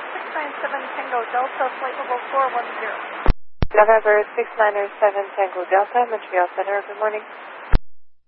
697 Tango Delta, flight level 410. November 697 Tango Delta, Montreal Center, good morning.